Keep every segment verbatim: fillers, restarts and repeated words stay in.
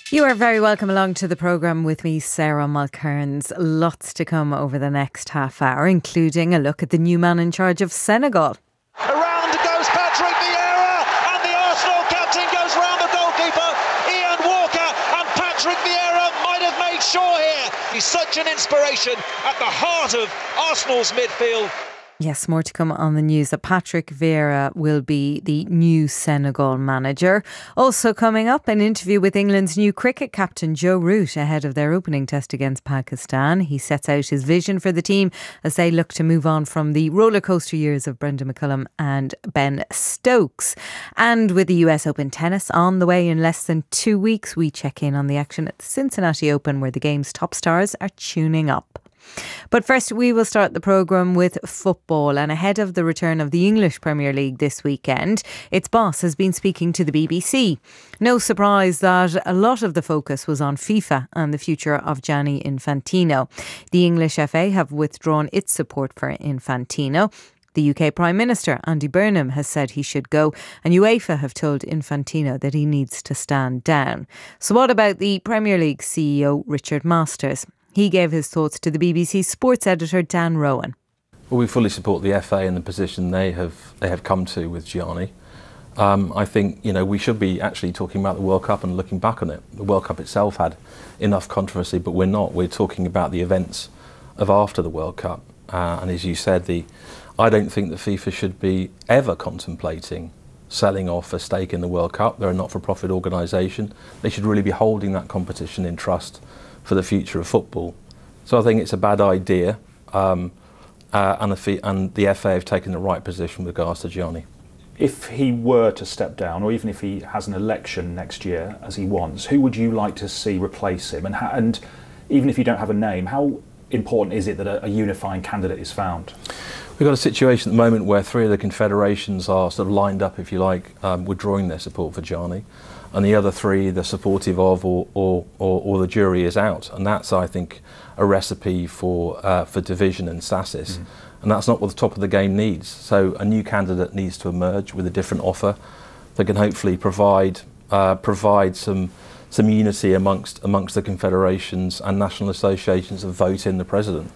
You are very welcome along to the programme with me, Sarah Mulcairns. Lots to come over the next half hour, including a look at the new man in charge of Senegal. Around goes Patrick Vieira, and the Arsenal captain goes round the goalkeeper, Ian Walker, and Patrick Vieira might have made sure here. He's such an inspiration at the heart of Arsenal's midfield. Yes, more to come on the news that Patrick Vieira will be the new Senegal manager. Also coming up, an interview with England's new cricket captain Joe Root ahead of their opening test against Pakistan. He sets out his vision for the team as they look to move on from the rollercoaster years of Brendan McCullum and Ben Stokes. And with the U S Open tennis on the way in less than two weeks, we check in on the action at the Cincinnati Open where the game's top stars are tuning up. But first, we will start the programme with football. And ahead of the return of the English Premier League this weekend, its boss has been speaking to the B B C. No surprise that a lot of the focus was on FIFA and the future of Gianni Infantino. The English F A have withdrawn its support for Infantino. The U K Prime Minister, Andy Burnham, has said he should go, and UEFA have told Infantino that he needs to stand down. So what about the Premier League C E O, Richard Masters? He gave his thoughts to the B B C sports editor Dan Rowan. Well, we fully support the F A and the position they have they have come to with Gianni. Um, I think you know we should be actually talking about the World Cup and looking back on it. The World Cup itself had enough controversy, but we're not. We're talking about the events of after the World Cup. Uh, and as you said, the I don't think that FIFA should be ever contemplating selling off a stake in the World Cup. They're a not-for-profit organisation. They should really be holding that competition in trust for the future of football. So I think it's a bad idea, um, uh, and, the, and the F A have taken the right position with regards to Gianni. If he were to step down, or even if he has an election next year, as he wants, who would you like to see replace him? And, ha- and even if you don't have a name, how important is it that a, a unifying candidate is found? We've got a situation at the moment where three of the confederations are sort of lined up, if you like, um, withdrawing their support for Gianni. And the other three they're supportive of, or, or, or, or the jury is out. And that's, I think, a recipe for uh, for division and stasis. Mm. And that's not what the top of the game needs. So a new candidate needs to emerge with a different offer that can hopefully provide uh, provide some some unity amongst amongst the confederations and national associations and vote in the president.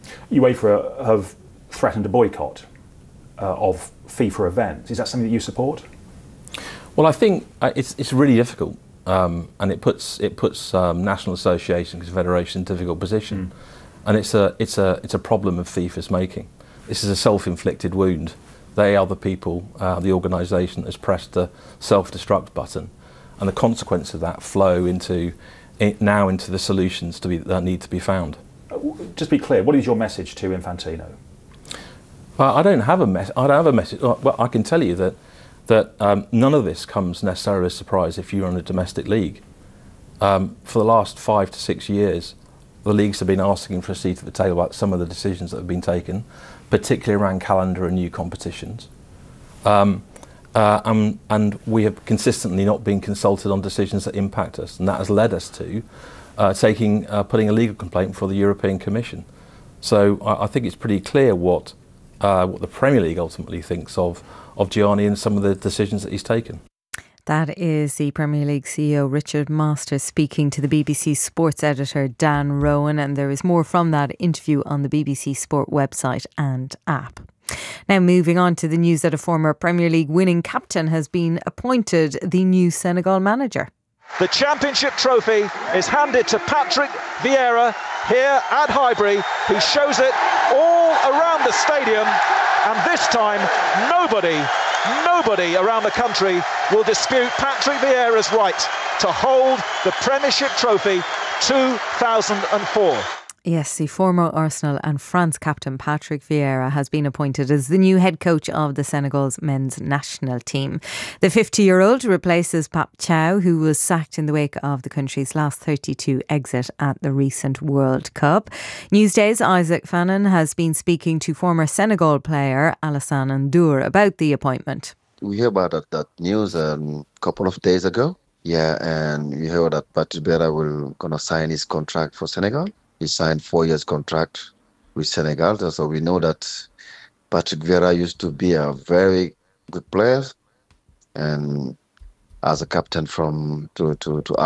UEFA have threatened a boycott uh, of FIFA events. Is that something that you support? Well, I think uh, it's it's really difficult, um, and it puts it puts um, national associations, confederations in a difficult position, mm. and it's a it's a it's a problem of FIFA's making. This is a self-inflicted wound. They are the people, uh, the organisation that has pressed the self-destruct button, and the consequence of that flow into it now into the solutions to be that need to be found. Just be clear. What is your message to Infantino? Uh, I don't have a mess. I don't have a message. Well, I can tell you that. that um, none of this comes necessarily as a surprise if you're on a domestic league. Um, for the last five to six years, the leagues have been asking for a seat at the table about some of the decisions that have been taken, particularly around calendar and new competitions. Um, uh, and, and we have consistently not been consulted on decisions that impact us, and that has led us to uh, taking, uh, putting a legal complaint before the European Commission. So I, I think it's pretty clear what, uh, what the Premier League ultimately thinks of of Gianni and some of the decisions that he's taken. That is the Premier League C E O Richard Masters speaking to the B B C sports editor Dan Rowan, and there is more from that interview on the B B C Sport website and app. Now moving on to the news that a former Premier League winning captain has been appointed the new Senegal manager. The championship trophy is handed to Patrick Vieira here at Highbury, who shows it all around the stadium. And this time, nobody, nobody around the country will dispute Patrick Vieira's right to hold the Premiership trophy two thousand four. Yes, the former Arsenal and France captain Patrick Vieira has been appointed as the new head coach of the Senegal's men's national team. The fifty-year-old replaces Pap Thiaw, who was sacked in the wake of the country's last thirty-two exit at the recent World Cup. Newsday's Isaac Fannin has been speaking to former Senegal player Alassane Ndour about the appointment. We heard about that, that news a um, couple of days ago. Yeah, and we heard that Patrick Vieira will gonna sign his contract for Senegal. He signed four years contract with Senegal. So we know that Patrick Vieira used to be a very good player, and as a captain from to to to